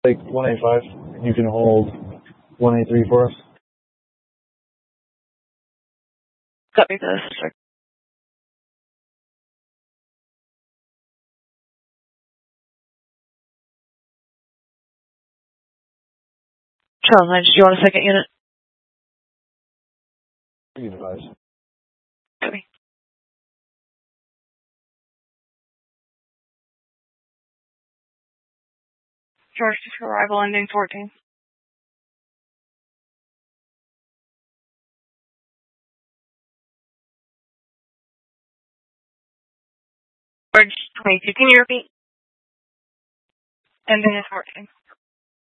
Like 185. You can hold 183 for us. Copy this. Charles 9, do you want a second unit? Unifies. Copy. George, arrival ending 14. George 22, can you repeat? Ending is 14.